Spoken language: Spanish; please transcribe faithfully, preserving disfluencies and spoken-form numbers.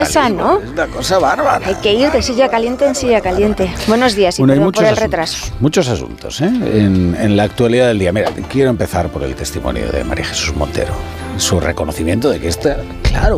Esa, ¿no? Es una cosa bárbara. Hay que ir de silla caliente en silla caliente. Buenos días y Bueno, hay perdón muchos por el asuntos, retraso. muchos asuntos ¿eh? en, en la actualidad del día. Mira, quiero empezar por el testimonio de María Jesús Montero. Su reconocimiento de que esta, claro,